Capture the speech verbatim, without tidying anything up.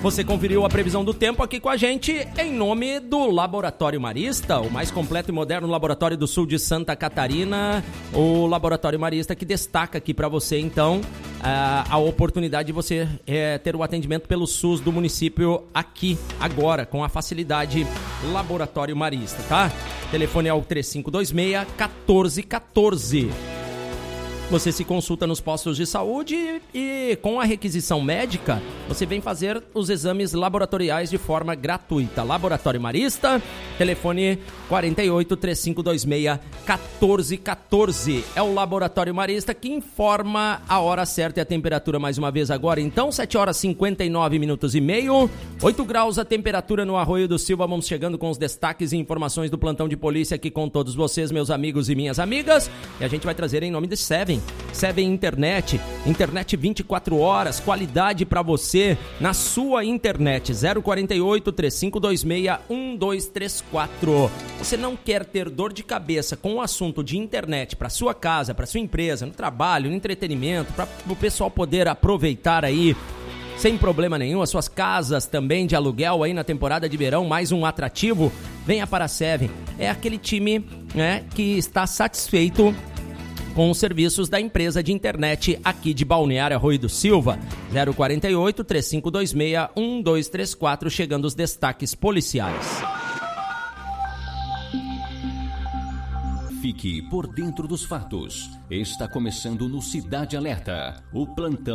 Você conferiu a previsão do tempo aqui com a gente em nome do Laboratório Marista, o mais completo e moderno laboratório do sul de Santa Catarina. O Laboratório Marista que destaca aqui para você, então, a, a oportunidade de você é, ter o atendimento pelo SUS do município aqui, agora, com a facilidade Laboratório Marista, tá? Telefone é o três cinco dois seis, um quatro um quatro. Você se consulta nos postos de saúde e, com a requisição médica, você vem fazer os exames laboratoriais de forma gratuita. Laboratório Marista, telefone quarenta e oito, três cinco dois seis, um quatro um quatro. É o Laboratório Marista que informa a hora certa e a temperatura mais uma vez agora. Então, sete horas e cinquenta e nove minutos e meio, oito graus a temperatura no Arroio do Silva. Vamos chegando com os destaques e informações do plantão de polícia aqui com todos vocês, meus amigos e minhas amigas. E a gente vai trazer em nome de Seven. Seven Internet, internet vinte e quatro horas, qualidade para você na sua internet. Zero quarenta e oito, três cinco dois seis, um dois três quatro. Você não quer ter dor de cabeça com o assunto de internet para sua casa, para sua empresa, no trabalho, no entretenimento, para o pessoal poder aproveitar aí sem problema nenhum, as suas casas também de aluguel aí na temporada de verão, mais um atrativo? Venha para a Seven. É aquele time, né, que está satisfeito com os serviços da empresa de internet aqui de Balneário Arroio do Silva. Zero quarenta e oito, três cinco dois seis, um dois três quatro, chegando os destaques policiais. Fique por dentro dos fatos. Está começando no Cidade Alerta, o plantão